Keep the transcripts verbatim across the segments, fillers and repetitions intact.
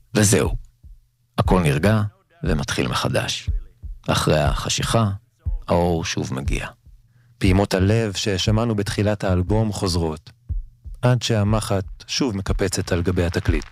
וזהו. הכל נרגע ומתחיל מחדש. אחרי החשיכה, האור שוב מגיע. פעימות הלב ששמענו בתחילת האלבום חוזרות, עד שהמחט שוב מקפצת על גבי התקליט.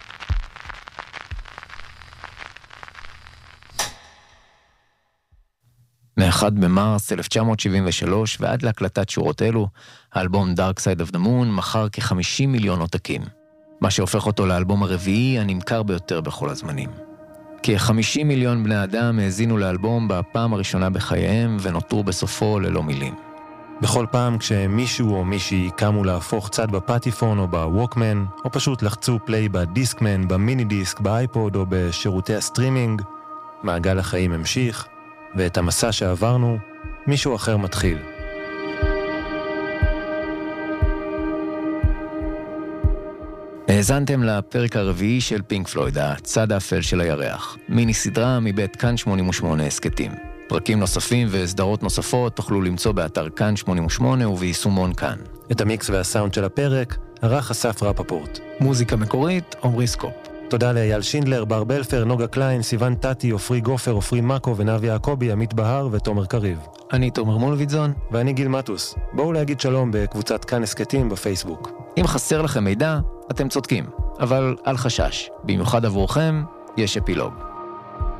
מ-אחד במרס אלף תשע מאות שבעים ושלוש ועד להקלטת שורות אלו, האלבום Dark Side of the Moon מכר כ-חמישים מיליון עותקים, מה שהופך אותו לאלבום הרביעי הנמכר ביותר בכל הזמנים. כ-חמישים מיליון בני אדם האזינו לאלבום בפעם הראשונה בחייהם ונותרו בסופו ללא מילים. בכל פעם כשמישהו או מישהי קמו להפוך צד בפטיפון או בווקמן, או פשוט לחצו פליי בדיסקמן, במיני דיסק, באייפוד או בשירותי הסטרימינג, מעגל החיים המשיך, ואת המסע שעברנו, מישהו אחר מתחיל. האזנתם לפרק הרביעי של פינק פלויד, הצד האפל של הירח, מיני סדרה מבית כאן שמונים ושמונה הסקטים. פרקים נוספים וסדרות נוספות תוכלו למצוא באתר כאן שמונים ושמונה וביישומון כאן. את המיקס והסאונד של הפרק ערך אסף רפפורט. מוזיקה מקורית, עומרי סקופ. תודה לאייל שינדלר, בר בלפר, נוגה קליין, סיוון טטי, אופרי גופר, אופרי מקו ונבי יעקובי, עמית בהר ותומר קריב. אני תומר מולביטזון. ואני גיל מטוס. בואו להגיד שלום בקבוצת כאן הסקטים בפייסבוק. אם חסר לכם מידע, אתם צודקים, אבל אל חשש. במיוחד עבורכם, יש אפילוג.